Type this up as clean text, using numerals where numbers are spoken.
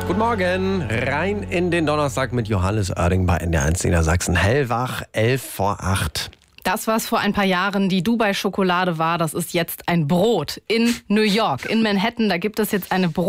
Guten Morgen, rein in den Donnerstag mit Johannes Oerding bei NDR1 Niedersachsen. Hellwach, 7:55. Das, was vor ein paar Jahren die Dubai-Schokolade war, das ist jetzt ein Brot in New York, in Manhattan. Da gibt es jetzt eine